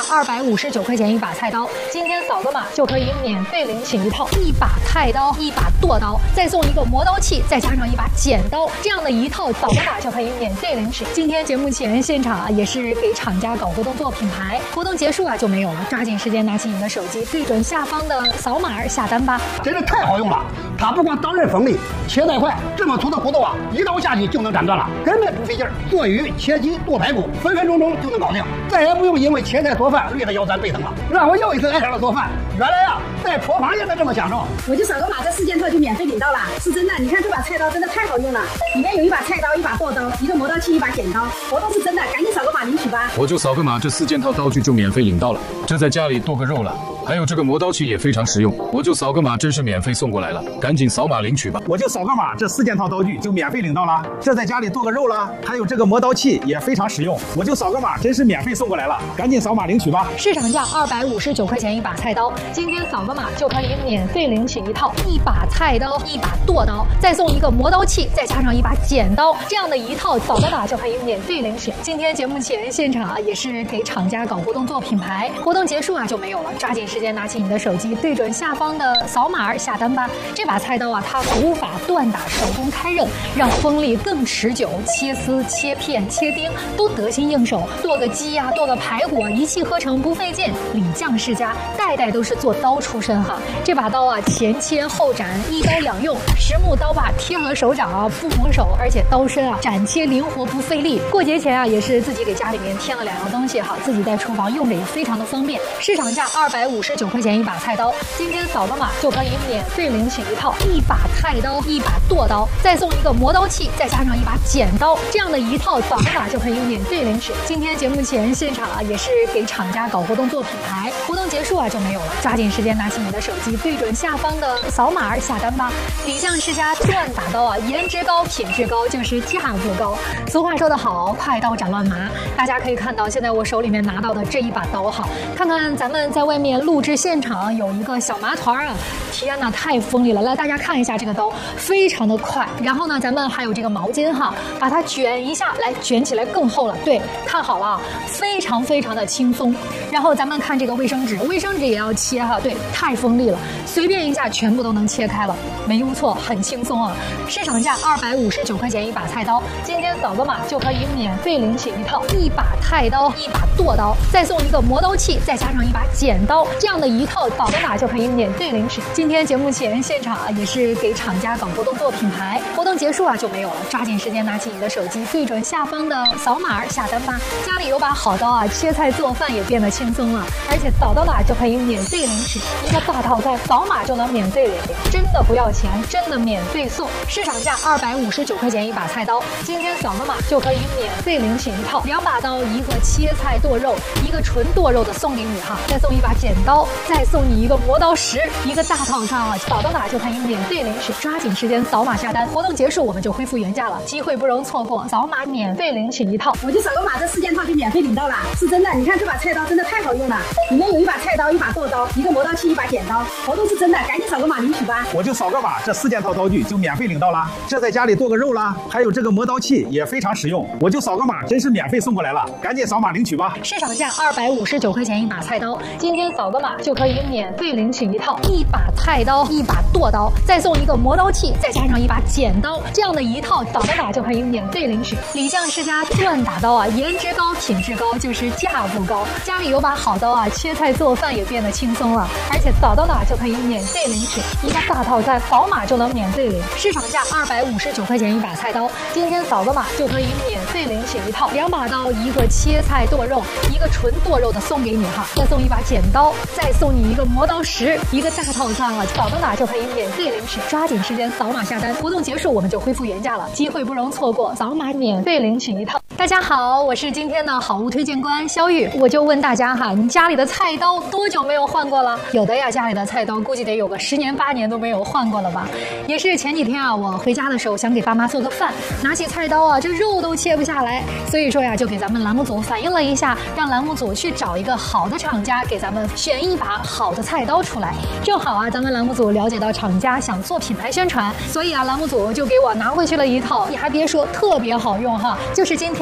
259块钱一把菜刀，今天扫个码就可以免费领取一套一把菜刀、一把剁刀，再送一个磨刀器，再加上一把剪刀，这样的一套扫个码就可以免费领取。今天节目前现场也是给厂家搞活动做品牌，活动结束就没有了，抓紧时间拿起你的手机，对准下方的扫码下单吧。 真的太好用了，它不光刀刃锋利，切带快，这么粗的骨头一刀下去就能斩断了，根本不费劲儿。做鱼、切鸡、剁排骨，分分钟钟就能搞定，再也不用因为切菜做饭累得腰酸背疼了。让我又一次爱上了做饭，原来在厨房也能这么享受。 我就扫个码，这4件套就免费领到了，是真的。你看这把菜刀真的太好用了，里面有一把菜刀、一把剁刀、一个磨刀器、一把剪刀，活动是真的，赶紧扫个码领取吧。 我就扫个码，这4件套刀具就免费领到了，这在家里剁个肉了。还有这个磨刀器也非常实用，我就扫个码，真是免费送过来了，赶紧扫码领取吧。 我就扫个码，这4件套刀具就免费领到了，这在家里剁个肉了。还有这个磨刀器也非常实用，我就扫个码，真是免费送过来了，赶紧扫码领取吧。 市场价259块钱一把菜刀，今天扫个码就可以免费领取一套一把菜刀、一把剁刀，再送一个磨刀器，再加上一把剪刀，这样的一套扫个码就可以免费领取。今天节目前现场也是给厂家搞活动做品牌，活动结束就没有了，抓紧时间拿起你的手机，对准下方的扫码下单吧。这把菜刀它古法锻打，手工开刃，让锋利更持久，切丝、切片、切丁都得心应手。剁个鸡剁个排骨一气呵成，不费劲。李将世家代代都是做刀出身这把刀前切后斩，一刀两用，实木刀把贴合手掌不磨手，而且刀身斩切灵活不费力。过节前也是自己给家里面添了2样东西自己在厨房用着也非常的方便。市场价259块钱一把菜刀，今天扫个码就可以免费领取一套一把菜刀、一把剁刀，再送一个磨刀器，再加上一把剪刀，这样的一套扫个码就可以免费领取。今天节目前现场也是给厂家搞活动做品牌，活动结束就没有了，抓紧时间拿起你的手机，对准下方的扫码下单吧。李将世家锻打刀颜值高、品质高，就是价不高。俗话说得好，快刀斩乱麻。大家可以看到，现在我手里面拿到的这一把刀看看咱们在外面录制现场有一个小麻团天哪，太锋利了！来，大家看一下这个刀，非常的快。然后呢，咱们还有这个毛巾把它卷一下，来卷起来更厚了。对，看好了，非常非常的轻松。然后咱们看这个卫生纸，卫生纸也要切对，太锋利了，随便一下全部都能切开了，没有错，很轻松市场价259块钱一把菜刀，今天扫个码就可以免费领取一套一把菜刀、一把剁刀，再送一个磨刀器，再加上一把剪刀，这样的一套扫个码就可以免费领取。今天节目前现场也是给厂家搞活动做品牌，活动结束就没有了，抓紧时间拿起你的手机，对准下方的扫码下单吧。家里有把好刀切菜做饭也变得轻松了，而且扫到码就可以免费领取一个大套餐，扫码就能免费领，真的不要钱，真的免费送。市场价259块钱一把菜刀，今天扫个码就可以免费领取一套2把刀，一个切菜剁肉，一个纯剁肉的送给你再送一把剪刀，再送你一个磨刀石，一个大套餐扫到哪就可以免费领取，抓紧时间扫码下单，活动结束我们就恢复原价了，机会不容错过，扫码免费领取一套。 我就扫个码，这4件套就免费领到了，是真的。你看这把菜刀真的太好用了，里面有一把菜刀、一把剁刀、一个磨刀器、一把剪刀，活动是真的，赶紧扫个码领取吧。 我就扫个码，这4件套刀具就免费领到了，这在家里剁个肉了。还有这个磨刀器也非常实用，我就扫个码，真是免费送过来了，赶紧扫码领取吧。 市场价259块钱一把菜刀，今天扫个码就可以免费领取一套一把菜刀、一把剁刀，再送一个磨刀器，再加上一把剪刀，这样的一套扫个码就可以免费领取。李将世家锻打刀颜值高、品质高，就是价不高。家里有把好刀切菜做饭也变得轻松了，而且扫到哪就可以免费领取一个大套餐，扫码就能免费领。市场价259块钱一把菜刀，今天扫个码就可以免费领取一套2把刀，一个切菜剁肉，一个纯剁肉的送给你再送一把剪刀，再送你一个磨刀石，一个大套餐扫到哪就可以免费领取，抓紧时间扫码下单，活动结束我们就恢复原价了，机会不容错过，扫码免费领取一套。大家好，我是今天的好物推荐官肖玉，我就问大家你家里的菜刀多久没有换过了？有的呀，家里的菜刀估计得有个10年8年都没有换过了吧。也是前几天我回家的时候想给爸妈做个饭，拿起菜刀这肉都切不下来，所以说呀就给咱们栏目组反映了一下，让栏目组去找一个好的厂家给咱们选一把好的菜刀出来。正好咱们栏目组了解到厂家想做品牌宣传，所以栏目组就给我拿回去了一套，你还别说特别好用就是今天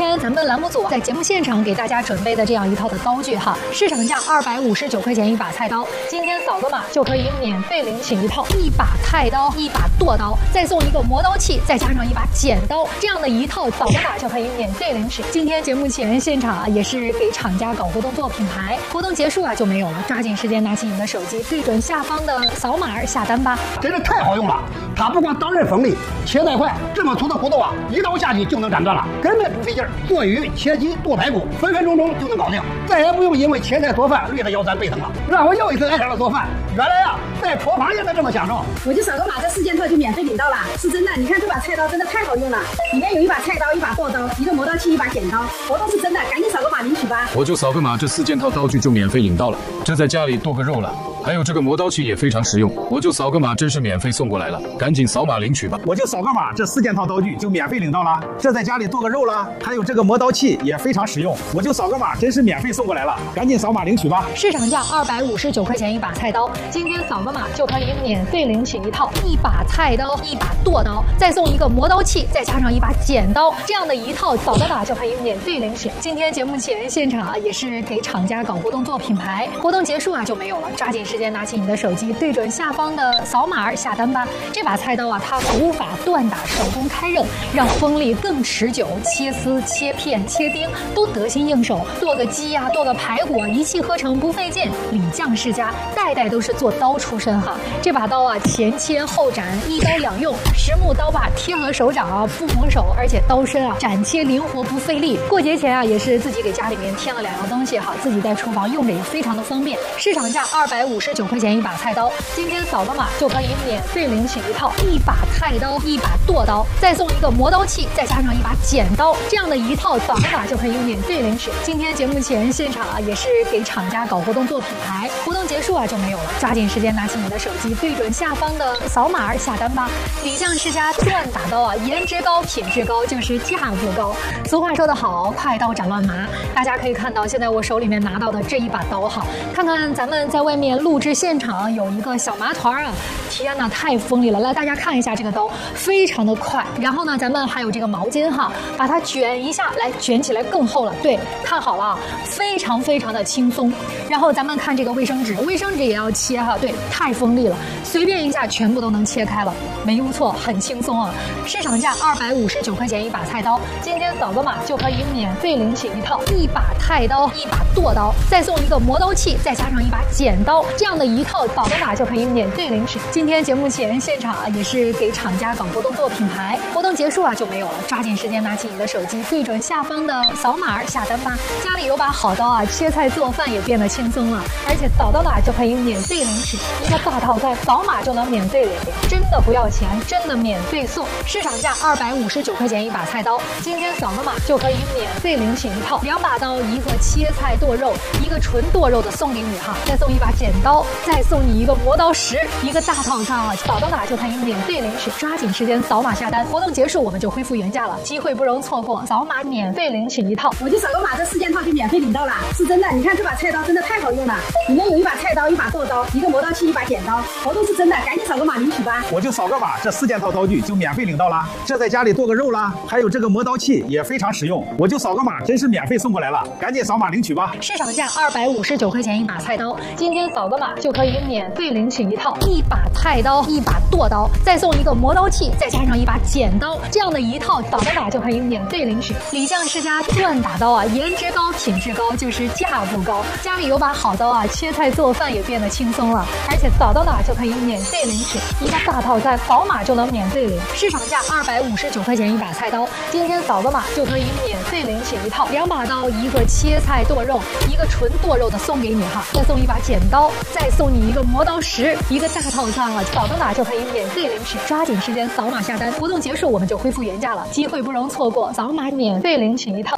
天咱们栏目组在节目现场给大家准备的这样一套的刀具哈，市场价259块钱一把菜刀，今天扫个码就可以免费领取一套一把菜刀、一把剁刀，再送一个磨刀器，再加上一把剪刀，这样的一套扫个码就可以免费领取。今天节目前现场啊，也是给厂家搞活动做品牌，活动结束啊就没有了，抓紧时间拿起你的手机，对准下方的扫码下单吧。 真是太好用了，它不光刀刃锋利，切带快，这么粗的骨头啊，一刀下去就能斩断了，根本不费劲儿。做鱼、切鸡、剁排骨，分分钟钟就能搞定，再也不用因为切菜做饭累得腰酸背疼了。让我又一次爱上了做饭，原来啊，在厨房也能这么享受。 我就扫个码，这4件套就免费领到了，是真的。你看这把菜刀真的太好用了，里面有一把菜刀、一把剁刀、一个磨刀器、一把剪刀，活动是真的，赶紧扫个码领取吧。 我就扫个码，这4件套刀具就免费领到了，这在家里剁个肉了。还有这个磨刀器也非常实用，我就扫个码，真是免费送过来了，赶紧扫码领取吧。 我就扫个码，这4件套刀具就免费领到了，这在家里剁个肉了。还有这个磨刀器也非常实用，我就扫个码，真是免费送过来了，赶紧扫码领取吧。 市场价259块钱一把菜刀，今天扫个码就可以免费领取一套一把菜刀、一把剁刀，再送一个磨刀器，再加上一把剪刀，这样的一套扫个码就可以免费领取。今天节目前现场啊，也是给厂家搞活动做品牌，活动结束啊就没有了，抓紧时间拿起你的手机，对准下方的扫码下单吧。这把菜刀啊，它古法锻打，手工开刃，让锋利更持久，切丝、切片、切丁都得心应手。剁个鸡呀、剁个排骨啊，一气呵成，不费劲。李将世家代代都是做刀出身哈。这把刀啊，前切后斩，一刀两用，实木刀把贴合手掌啊，不磨手，而且刀身啊斩切灵活，不费力。过节前啊，也是自己给家里面添了2样东西哈，自己在厨房用着也非常的方便。市场价259块钱一把菜刀，今天扫个码就可以免费领取一套一把菜刀、一把剁刀，再送一个磨刀器，再加上一把剪刀，这样的一套扫个码就可以免费领取。今天节目前现场啊，也是给厂家搞活动做品牌，活动结束啊就没有了，抓紧时间拿起你的手机，对准下方的扫码下单吧。李将世家锻打刀啊，颜值高、品质高，就是价不高。俗话说得好，快刀斩乱麻。大家可以看到，现在我手里面拿到的这一把刀哈，看看咱们在外面录制现场有一个小麻团啊，天哪，太锋利了！来，大家看一下这个刀，非常的快。然后呢，咱们还有这个毛巾哈，把它卷一下，来卷起来更厚了。对，看好了，非常非常的轻松。然后咱们看这个卫生纸，卫生纸也要切哈，对，太锋利了，随便一下全部都能切开了，没有错，很轻松啊。市场价259块钱一把菜刀，今天扫个码就可以免费领取一套一把菜刀、一把剁刀，再送一个磨刀器，再加上一把剪刀，这样的一套扫个码就可以免费领取。今天节目前现场啊，也是给厂家搞活动做品牌，活动结束啊就没有了，抓紧时间拿起你的手机，对准下方的扫码下单吧。家里有把好刀啊，切菜做饭也变得轻松了，而且扫到哪就可以免费领取一个大套餐，扫码就能免费领，真的不要钱，真的免费送。市场价259块钱一把菜刀，今天扫个码就可以免费领取一套2把刀，一个切菜剁肉，一个纯剁肉的送给你哈，再送一把剪刀，再送你一个磨刀石，一个大套餐啊，扫到哪就可以免费领取，抓紧时间扫码下单，活动结束我们就恢复原价了，机会不容错过，扫码免费领取一套。 我就扫个码，这4件套就免费领到了，是真的。你看这把菜刀真的太好用了，里面有一把菜刀、一把剁刀、一个磨刀器、一把剪刀，活动是真的，赶紧扫个码领取吧。 我就扫个码，这4件套刀具就免费领到了，这在家里剁个肉啦。还有这个磨刀器也非常实用，我就扫个码，真是免费送过来了，赶紧扫码领取吧。 市场价259块钱一把菜刀，今天扫个码就可以免费领取一套一把菜刀、一把剁刀，再送一个磨刀器，再加上一把剪刀，这样的一套扫个码就可以免费领取。李将世家锻打刀啊，颜值高、品质高，就是价不高。家里有把好刀啊，切菜做饭也变得轻松了，而且扫到哪就可以免费领取一个大套餐，扫码就能免费领。市场价259块钱一把菜刀，今天扫个码就可以免费领取一套2把刀，一个切菜剁肉，一个纯剁肉的送给你哈，再送一把剪刀，再送你一个磨刀石，一个大套餐啊，扫到哪就可以免费领取，抓紧时间扫码下单，活动结束我们就恢复原价了，机会不容错过，扫码免费领取一套。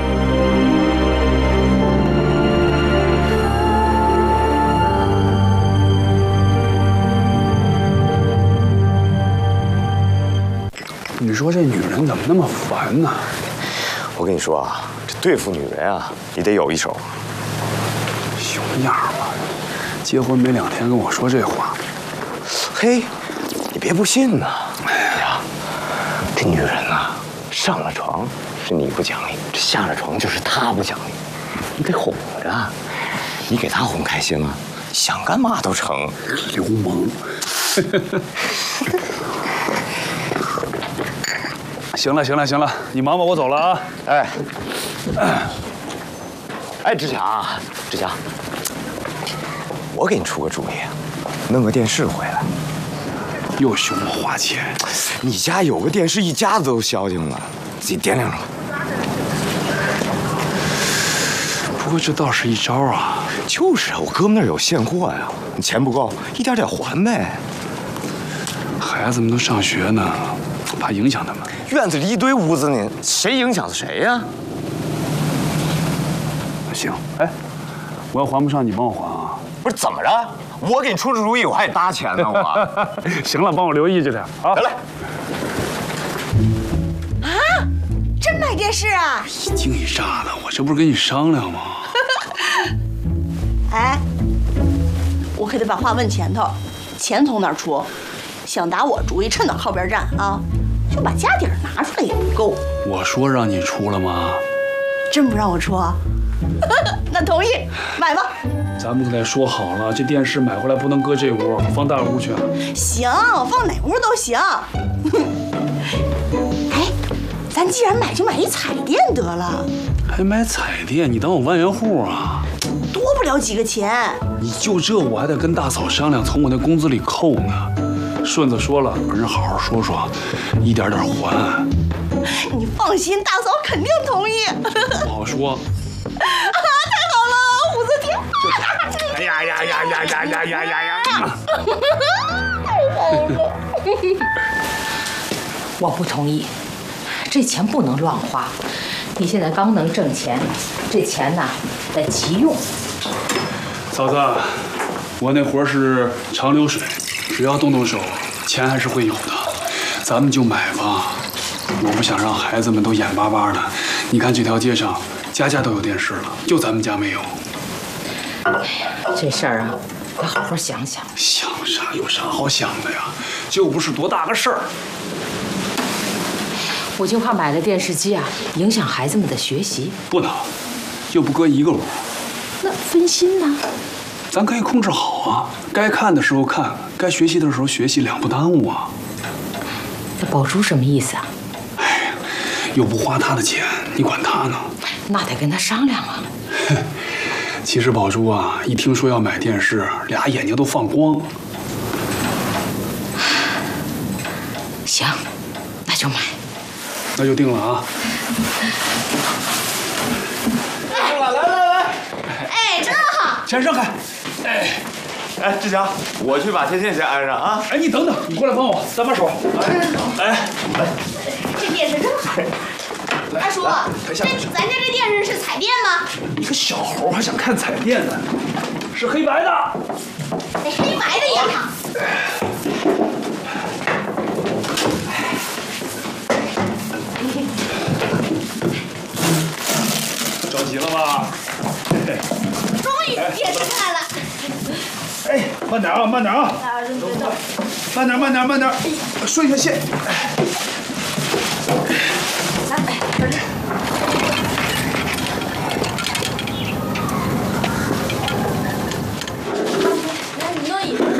你说这女人怎么那么烦呢？ 我跟你说啊，这对付女人啊，你得有一手。 熊样吧，结婚没2天跟我说这话。 嘿，你别不信呐。哎呀，这女人呐，上了床， 是你不讲理，这下了床就是他不讲理，你得哄着，你给他哄开心了，想干嘛都成。 流氓！行了，你忙吧，我走了啊。 哎，志强，我给你出个主意，弄个电视回来。 又凶我花钱， 你家有个电视，一家子都消停了，自己掂量着吧。 不过这倒是一招啊。 就是啊，我哥们那儿有现货呀，你钱不够，一点点还呗。 孩子们都上学呢，怕影响他们。 院子里一堆屋子呢，谁影响谁呀？ 行，哎，我要还不上，你帮我还啊。 不是怎么着？我给你出主意，我还得搭钱呢，我。 行了，帮我留意着点啊。 得嘞。 啊，真买电视啊？ 一惊一乍的，我这不是跟你商量吗？ 哎，我可得把话问前头，钱从哪儿出？想打我主意，趁早靠边站啊！就把家底儿拿出来也不够。 我说让你出了吗？ 真不让我出？那同意，买吧。 咱们得说好了，这电视买回来不能搁这屋，放大屋去。 行，放哪屋都行。哎，咱既然买，就买一彩电得了。 还买彩电？你当我万元户啊？ 多不了几个钱。 你就这，我还得跟大嫂商量，从我那工资里扣呢。顺子说了，跟人好好说说，一点点还。 你放心，大嫂肯定同意。 不好说。 啊，太好了，武则天！ 哎呀！ 我不同意，这钱不能乱花。你现在刚能挣钱，这钱呐得急用。 嫂子，我那活是长流水，只要动动手，钱还是会有的。咱们就买吧，我不想让孩子们都眼巴巴的。你看这条街上，家家都有电视了，就咱们家没有。 这事儿啊，得好好想想。 想啥？有啥好想的呀？就不是多大个事儿。 我就怕买了电视机啊，影响孩子们的学习。 不能，又不搁一个屋。 那分心呢？ 咱可以控制好啊，该看的时候看，该学习的时候学习，两不耽误啊。 那宝珠什么意思啊？ 哎，又不花他的钱，你管他呢？ 那得跟他商量啊。 其实宝珠啊，一听说要买电视，俩眼睛都放光。 行，那就买。 那就定了啊！ 来！ 哎，真好！ 钱上开！ 哎，志强，我去把天线先安上啊！ 哎，你等等，你过来帮我，搭把手。来， 这电视真好。二叔，咱家这电视是彩电吗？ 你个小猴还想看彩电呢？是黑白的。 那黑白的也好。 着急了吧？ 终于有电视看了。 哎，慢点啊，慢点啊！慢点，顺一下线。 来，你弄一个。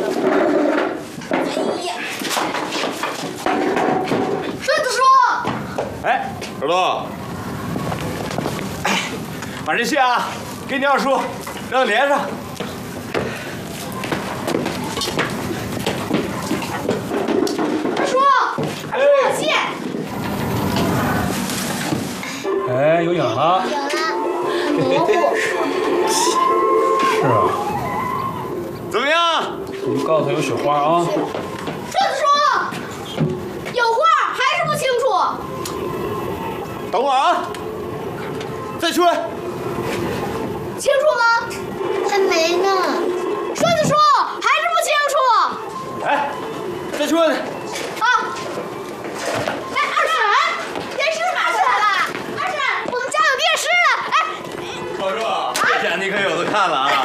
哎呀，顺子叔。 哎，耳朵，把这线啊给你二叔，让他连上。 二叔，我线。 哎，有影了。 有了，很模糊。 是啊。 怎么样？ 你告诉他有雪花啊。 顺子叔，有画还是不清楚。 等会儿啊，再出来。 清楚吗？还没呢。顺子叔还是不清楚。 哎，再出来。 啊！哎，二婶，电视买回来了。二婶，我们家有电视了。哎， 宝叔，这下你可有的看了啊！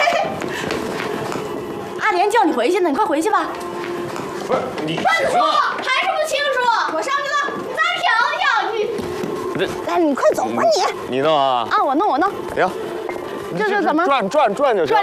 阿莲叫你回去呢，你快回去吧。 不是你顺子叔还是不清楚。我上去了，你再调调你。 来，你快走吧你。 你弄啊？ 啊，我弄。 行， 这怎么转就行。